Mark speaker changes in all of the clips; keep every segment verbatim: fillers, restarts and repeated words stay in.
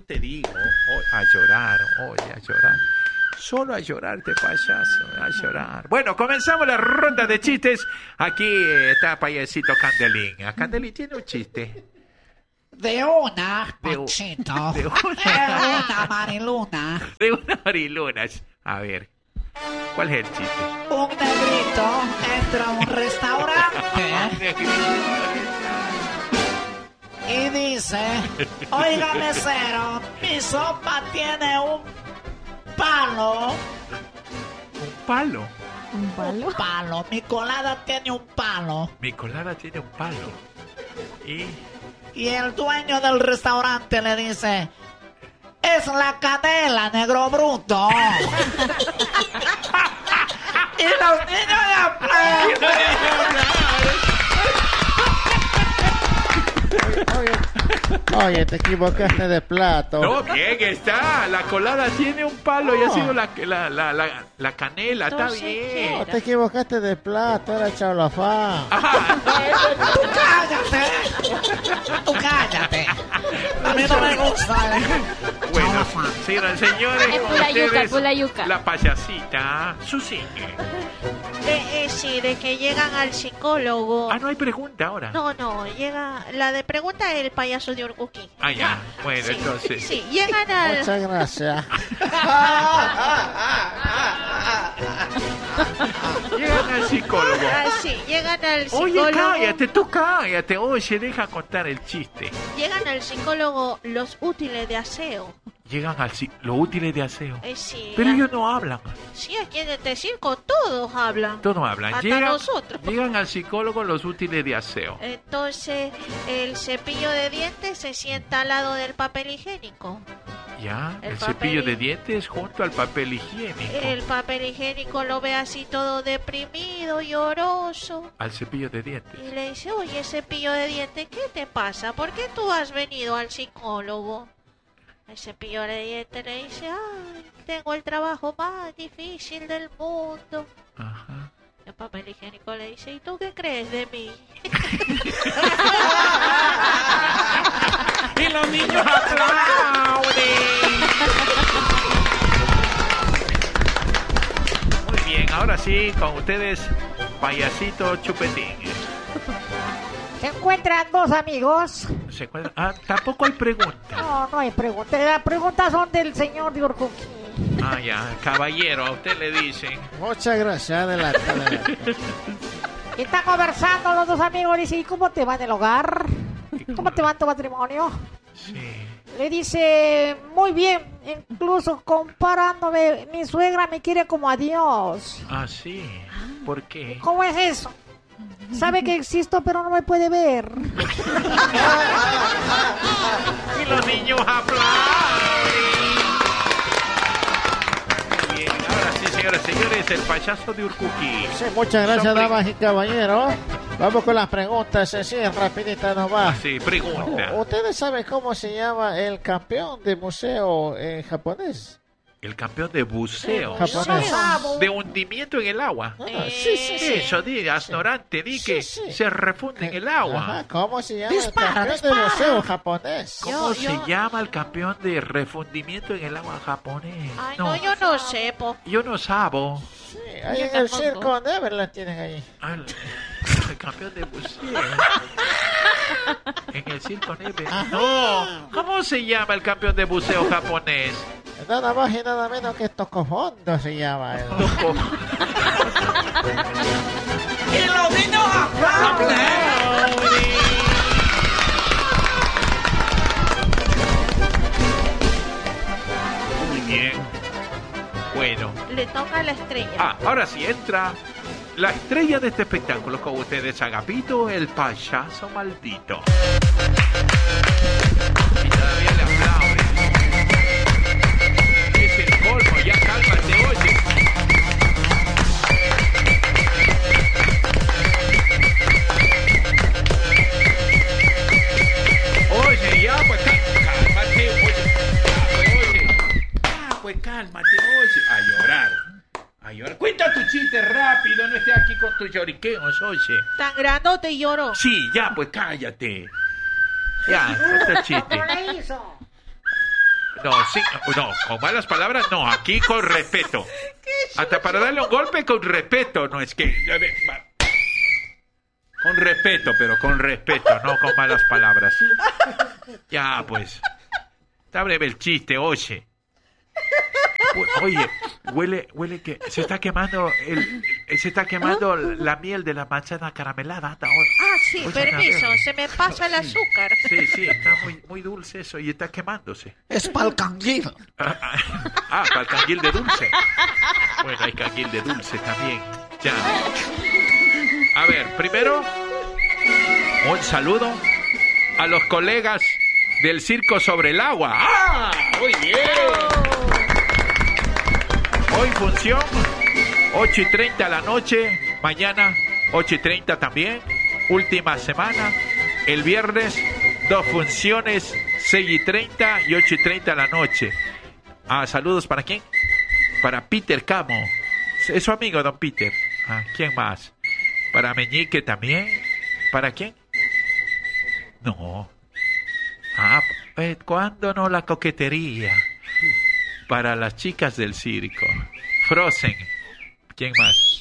Speaker 1: te digo, oh, a llorar, oye, a llorar. Solo a llorar, este payaso, a llorar. Bueno, comenzamos la ronda de chistes. Aquí está payasito Candelín. A Candelín tiene un chiste.
Speaker 2: De una,
Speaker 1: De u-
Speaker 2: Panchito.
Speaker 1: de
Speaker 2: De
Speaker 1: una.
Speaker 2: una, Mariluna.
Speaker 1: De una mariluna. A ver, ¿cuál es el chiste?
Speaker 2: Un negrito entra a un restaurante y dice: oiga, mesero, mi sopa tiene un palo.
Speaker 1: Un palo.
Speaker 3: ¿Un palo?
Speaker 2: Palo, mi colada tiene un palo.
Speaker 1: Mi colada tiene un palo. Y...
Speaker 2: Y el dueño del restaurante le dice: es la canela, negro bruto. Y los niños le aplauden.
Speaker 4: Oye, te equivocaste de plato.
Speaker 1: No, bien está. La colada tiene un palo y ha sido la, la, la, la, la canela. Está
Speaker 3: Entonces,
Speaker 1: bien.
Speaker 4: No, te equivocaste de plato, era chaulafán.
Speaker 1: Ajá.
Speaker 2: ¡Tú cállate! ¡Tú cállate! A mí no me gusta.
Speaker 1: Bueno, señoras y señores,
Speaker 3: Es
Speaker 1: con
Speaker 3: pura yuca,
Speaker 1: ustedes,
Speaker 3: pura yuca.
Speaker 1: la payasita Susi.
Speaker 5: De, eh, sí, de que llegan al psicólogo.
Speaker 1: Ah, no hay pregunta ahora.
Speaker 5: No, no, llega... La de pregunta es el payaso de Urcuquí.
Speaker 1: Ah, ya. Bueno,
Speaker 5: Sí,
Speaker 1: entonces.
Speaker 5: sí, llegan al...
Speaker 4: Muchas gracias.
Speaker 1: Llegan al psicólogo.
Speaker 5: Ah, sí, llegan al
Speaker 1: Oye,
Speaker 5: psicólogo...
Speaker 1: cállate, tú cállate. Oye, deja contar el chiste.
Speaker 5: Llegan al psicólogo los útiles de aseo.
Speaker 1: Llegan al psi- los útiles de aseo.
Speaker 5: Eh, sí,
Speaker 1: Pero
Speaker 5: ah,
Speaker 1: ellos no hablan.
Speaker 5: sí, aquí en este circo todos hablan.
Speaker 1: Todos no hablan.
Speaker 5: Hasta
Speaker 1: Llegan,
Speaker 5: nosotros.
Speaker 1: llegan al psicólogo los útiles de aseo.
Speaker 5: Entonces, el cepillo de dientes se sienta al lado del papel higiénico.
Speaker 1: Ya, el,
Speaker 5: El
Speaker 1: cepillo
Speaker 5: papel-
Speaker 1: de dientes junto al papel higiénico.
Speaker 5: El papel higiénico lo ve así todo deprimido, lloroso.
Speaker 1: Al cepillo de dientes.
Speaker 5: Y le dice: oye, cepillo de dientes, ¿qué te pasa? ¿Por qué tú has venido al psicólogo? El cepillo de dientes le dice: ay, tengo el trabajo más difícil del mundo.
Speaker 1: Ajá.
Speaker 5: El papel higiénico le dice: ¿y tú qué crees de mí?
Speaker 1: Y los niños aplauden. Muy bien, ahora sí, con ustedes, payasito Chupetín.
Speaker 6: Se encuentran dos amigos.
Speaker 1: ¿Se encuentra? Ah, tampoco hay pregunta.
Speaker 6: No, no hay preguntas. Las preguntas son del señor de Urcuquí.
Speaker 1: Ah, ya, caballero, a usted le dicen.
Speaker 4: Muchas gracias, adelante, adelante.
Speaker 6: Están conversando los dos amigos. Dice: ¿y cómo te va en el hogar? ¿Cómo te va en tu matrimonio?
Speaker 1: Sí.
Speaker 6: Le dice: muy bien. Incluso comparándome, mi suegra me quiere como a Dios.
Speaker 1: Ah, sí. ¿Por qué?
Speaker 6: ¿Cómo es eso? Sabe que existo, pero no me puede ver.
Speaker 1: Y los niños aplauden. Muy bien, ahora sí, señoras y señores, el payaso de Urcuquí.
Speaker 4: Sí, muchas gracias,
Speaker 1: Son pre-
Speaker 4: damas y caballeros. Vamos con las preguntas, así rapidita nomás.
Speaker 1: Sí, pregunta.
Speaker 4: ¿Ustedes saben cómo se llama el campeón de museo en japonés?
Speaker 1: El campeón de buceo.
Speaker 4: Japonés.
Speaker 1: De hundimiento en el agua.
Speaker 4: Ah, sí, sí, sí.
Speaker 1: Eso, di, ignorante, di que
Speaker 4: Sí, sí.
Speaker 1: se refunde en el agua.
Speaker 4: Ajá, ¿cómo se llama
Speaker 2: Dispara,
Speaker 4: el campeón
Speaker 2: dispara.
Speaker 4: de museo japonés?
Speaker 1: ¿Cómo
Speaker 5: Yo-
Speaker 1: se
Speaker 5: yo-
Speaker 1: llama el campeón de refundimiento en el agua japonés?
Speaker 5: Ay, no, yo no sé, po.
Speaker 1: Yo no sabo.
Speaker 4: Sí, ahí
Speaker 5: Yo
Speaker 4: en el
Speaker 5: tampoco.
Speaker 4: circo Neverland tienen ahí.
Speaker 1: Ah, el, el campeón de buceo. En el circo Neve. No. ¿Cómo se llama el campeón de buceo japonés?
Speaker 4: Nada más y nada menos que Tocofondo se llama él.
Speaker 1: Toco.
Speaker 2: Y los niños aplauden.
Speaker 1: Muy bien. Bueno.
Speaker 5: Le toca a la estrella.
Speaker 1: Ah, ahora sí entra la estrella de este espectáculo con ustedes, Agapito, el payaso maldito. Y todavía le aplauden. Es el colmo, ya cálmate, oye. Oye, ya, pues cá- cálmate, oye. Ya, pues, oye. Ya, pues cálmate, oye. A llorar. A llorar. Cuenta tu chiste rápido, no estés aquí con tus lloriqueos, oye.
Speaker 5: Tan grandote y lloró.
Speaker 1: Sí, ya, pues cállate. Ya, cuenta el chiste.
Speaker 6: ¿Cómo le hizo?
Speaker 1: No, sí, no, con malas palabras, no, aquí con respeto. Hasta para darle un golpe con respeto, no es que... Con respeto, pero con respeto, no con malas palabras. Ya, pues. Está breve el chiste, oye. Oye, huele, huele que se está quemando el, se está quemando la miel de la manzana caramelada. Anda, oye.
Speaker 5: Ah, sí,
Speaker 1: Oye,
Speaker 5: permiso,
Speaker 1: a ver.
Speaker 5: se me pasa el azúcar.
Speaker 1: Sí, sí, está muy, muy dulce eso y está quemándose.
Speaker 2: Es pa'l canguil.
Speaker 1: Ah, ah, ah, para el canguil de dulce. Bueno, hay canguil de dulce también. Ya. A ver, primero, un saludo a los colegas del Circo sobre el Agua. ¡Ah! ¡Muy bien! Hoy función, ocho y treinta de la noche. Mañana, ocho y treinta también. Última semana. El viernes, dos funciones, seis y treinta y ocho y treinta de la noche. Ah, saludos para quién? Para Peter Camo. Es su amigo, don Peter. Ah, ¿quién más? Para Meñique también. ¿Para quién? No. Ah, eh, ¿cuándo no la coquetería? Para las chicas del circo. Frozen. ¿Quién más?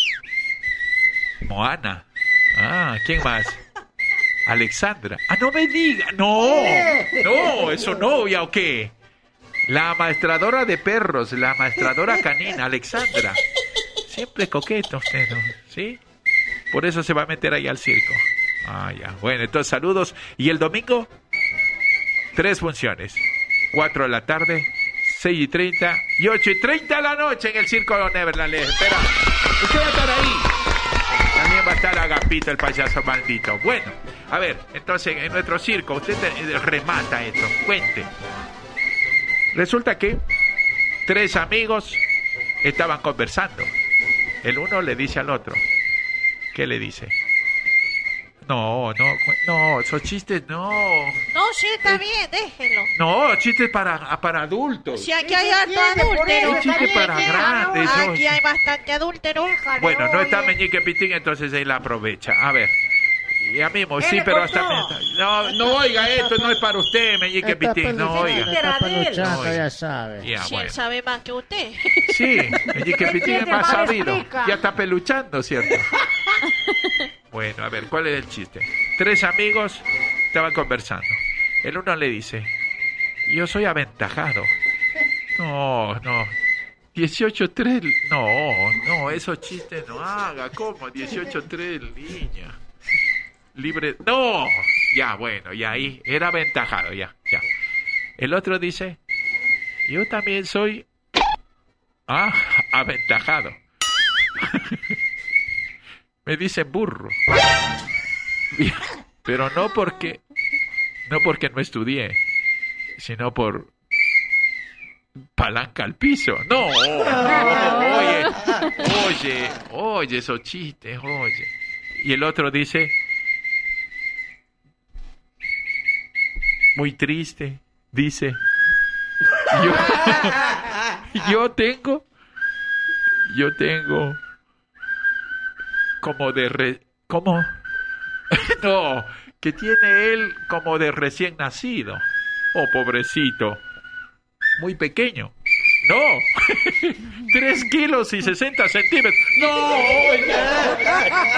Speaker 1: Moana. Ah, ¿quién más? Alexandra. Ah, no me diga. No. No, ¿es su novia o qué? La amaestradora de perros, la amaestradora canina, Alexandra. Siempre coqueto usted, ¿no? ¿Sí? Por eso se va a meter ahí al circo. Ah, ya. Bueno, entonces saludos. ¿Y el domingo? Tres funciones. Cuatro de la tarde, seis y treinta y ocho y treinta de la noche en el Circo de Neverland. Les espera. Usted va a estar ahí. También va a estar Agapito, el payaso maldito. Bueno, a ver, entonces en nuestro circo, usted te- remata esto. Cuente. Resulta que tres amigos estaban conversando. El uno le dice al otro. ¿Qué le dice? No, no, cu- no, esos chistes no.
Speaker 5: No, sí, está bien, déjelo.
Speaker 1: No, chistes para, para adultos.
Speaker 5: Si aquí hay harto
Speaker 6: entiende, por
Speaker 5: adúltero.
Speaker 6: eso,
Speaker 1: Un chiste
Speaker 6: está bien,
Speaker 1: para
Speaker 6: déjalo.
Speaker 1: grandes. eso-
Speaker 5: Aquí hay bastante adúltero.
Speaker 6: Déjale,
Speaker 1: Bueno, no está
Speaker 6: oye.
Speaker 1: Meñique Pitín, entonces él la aprovecha. A ver. Ya mismo, sí,
Speaker 6: Él
Speaker 1: pero
Speaker 6: le
Speaker 1: hasta...
Speaker 6: contó.
Speaker 1: No, no oiga, esto no es para usted, Meñique
Speaker 4: Está
Speaker 1: Pitín, no
Speaker 4: peluchando,
Speaker 1: oiga.
Speaker 4: está peluchando,
Speaker 1: No,
Speaker 4: ya sabe.
Speaker 1: Ya,
Speaker 5: Si
Speaker 1: bueno.
Speaker 5: él sabe más que usted.
Speaker 1: Sí, Meñique Pitín es más
Speaker 6: Mal
Speaker 1: sabido.
Speaker 6: explica.
Speaker 1: Ya está peluchando, ¿cierto? Bueno, a ver, ¿cuál es el chiste? Tres amigos estaban conversando. El uno le dice, yo soy aventajado. No, no. dieciocho tres, no, no, esos chistes no haga. ¿Cómo? dieciocho tres, niña. Libre, no. Ya, bueno, y ahí era aventajado, ya, ya. El otro dice, yo también soy... Ah, aventajado. Me dicen burro. Pero no porque no porque no estudié, sino por palanca al piso. No, no, oye, oye, oye esos chistes, oye. Y el otro dice, muy triste, dice, yo, yo tengo, yo tengo como de re, ¿cómo? No, que tiene él como de recién nacido. Oh, pobrecito. Muy pequeño. No. Tres kilos y sesenta centímetros. No, oye.